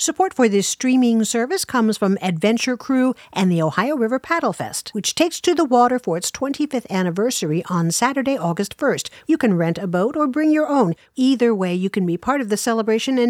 Support for this streaming service comes from Adventure Crew and the Ohio River Paddle Fest, which takes to the water for its 25th anniversary on Saturday, August 1st. You can rent a boat or bring your own. Either way, you can be part of the celebration and